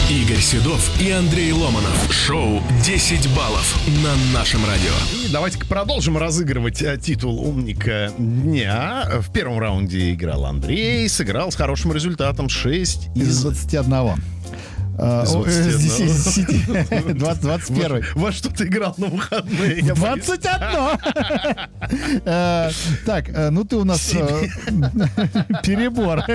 Игорь Седов и Андрей Ломанов. Шоу «10 баллов» на нашем радио. И давайте-ка продолжим разыгрывать титул умника дня. В первом раунде играл Андрей, сыграл с хорошим результатом 6 из 21. 21. Во что ты играл на выходные? 21. Так, ну ты у нас перебор.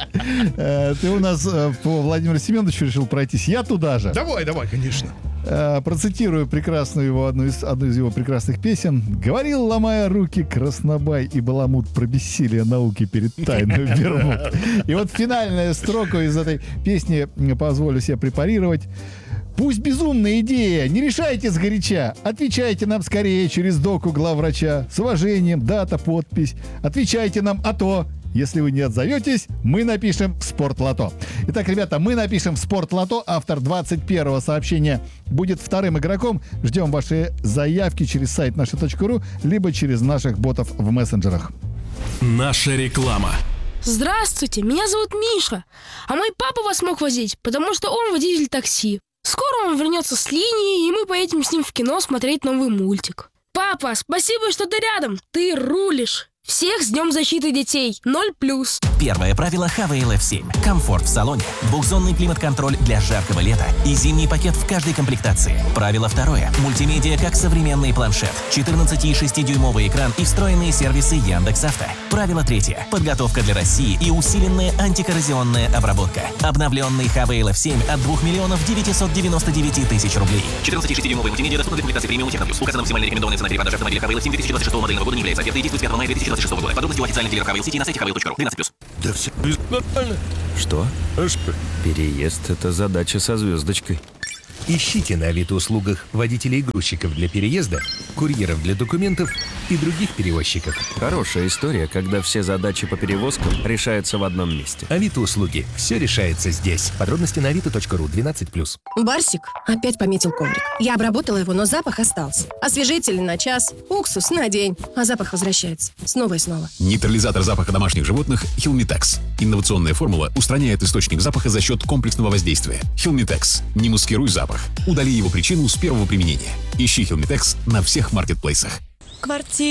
Ты у нас по Владимиру Семеновичу решил пройтись. Я туда же. Давай, конечно. Процитирую прекрасную его, одну из его прекрасных песен. «Говорил, ломая руки, Краснобай и Баламут про бессилие науки перед тайной Бермуд». И вот финальная строка из этой песни позволю себе препарировать. Пусть безумная идея, не решайте сгоряча. Отвечайте нам скорее через доку главврача. С уважением, дата, подпись. Отвечайте нам, а то... Если вы не отзоветесь, мы напишем в Спортлото. Итак, ребята, мы напишем в Спортлото. Автор 21-го сообщения будет вторым игроком. Ждем ваши заявки через сайт наша.ру, либо через наших ботов в мессенджерах. Наша реклама. Здравствуйте, меня зовут Миша. А мой папа вас мог возить, потому что он водитель такси. Скоро он вернется с линии, и мы поедем с ним в кино смотреть новый мультик. Папа, спасибо, что ты рядом. Ты рулишь. Всех с Днем защиты детей. 0+. Первое правило Honeywell F7. Комфорт в салоне, двухзонный климат-контроль для жаркого лета и зимний пакет в каждой комплектации. Правило второе. Мультимедиа как современный планшет, 14,6-дюймовый экран и встроенные сервисы Яндекс.Авто. Правило третье. Подготовка для России и усиленная антикоррозионная обработка. Обновленный Honeywell F7 от 2 999 000 рублей. 14,6-дюймовый мультимедиа доступна для комплектации премиум Техно Плюс. Указана максимально рекомендованная цена перепродажи автомобиля Honeywell F7 2026 модельного года не является ответной и действует с 5 мая 2026 года. Подробности у официальных дилеров Honeywell City на сайте honeywell.ru. 12+. Да все нормально. Что? Переезд — это задача со звездочкой. Ищите на Авито-услугах водителей и грузчиков для переезда, курьеров для документов и других перевозчиков. Хорошая история, когда все задачи по перевозкам решаются в одном месте. Авито-услуги. Все решается здесь. Подробности на avito.ru. 12+. Барсик опять пометил коврик. Я обработала его, но запах остался. Освежитель на час, уксус на день, а запах возвращается. Снова и снова. Нейтрализатор запаха домашних животных Хилмитекс. Инновационная формула устраняет источник запаха за счет комплексного воздействия. Хилмитекс. Не маскируй запах. Удали его причину с первого применения. Ищи Хилмитекс на всех маркетплейсах. Квартира.